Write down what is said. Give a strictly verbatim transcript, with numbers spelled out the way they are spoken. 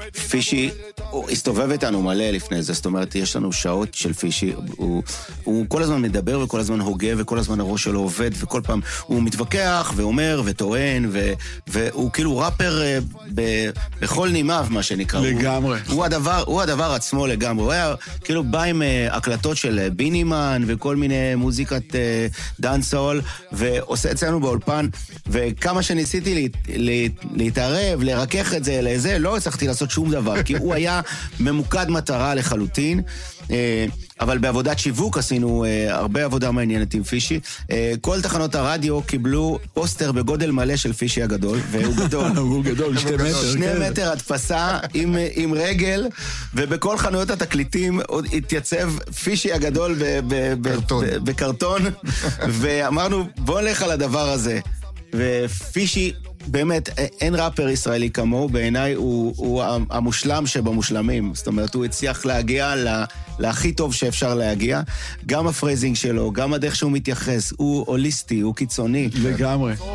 פישי, הוא הסתובב איתנו מלא לפני זה, זאת אומרת, יש לנו שעות של פישי, הוא, הוא כל הזמן מדבר וכל הזמן הוגה וכל הזמן הראש שלו עובד, וכל פעם הוא מתווכח ואומר וטוען, ו, והוא כאילו ראפר ב, בכל נימיו, מה שנקרא. לגמרי. הוא, הוא, הדבר, הוא הדבר עצמו לגמרי, הוא היה כאילו בא עם הקלטות של בינימן וכל מיני מוזיקת דאנסול, ועושה אצלנו באולפן, וכמה שניסיתי לה, לה, להתערב, לרכך את זה לזה, לא הצלחתי לעשות שום דבר, כי הוא היה ממוקד מטרה לחלוטין, אבל בעבודת שיווק עשינו הרבה עבודה מעניינת עם פישי. כל תחנות הרדיו קיבלו פוסטר בגודל מלא של פישי הגדול, והוא גדול. הוא גדול, שני מטר. שני מטר הדפסה עם, עם רגל, ובכל חנויות התקליטים התייצב פישי הגדול ב, ב, קרטון. ב, בקרטון, ואמרנו בוא נלך על הדבר הזה. ופישי, באמת, אין ראפר ישראלי כמוהו, בעיניי הוא, הוא המושלם שבמושלמים. זאת אומרת, הוא הצליח להגיע לה, להכי טוב שאפשר להגיע. גם הפרייזינג שלו, גם הדרך שהוא מתייחס, הוא הוליסטי, הוא קיצוני. לגמרי.